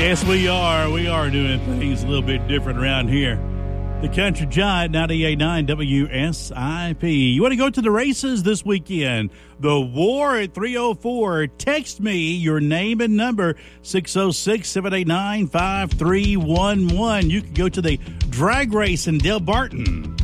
Yes, we are. We are doing things a little bit different around here. The Country Giant, 98.9 WSIP. You want to go to the races this weekend? The War at 304. Text me your name and number, 606-789-5311. You can go to the drag race in Del Barton.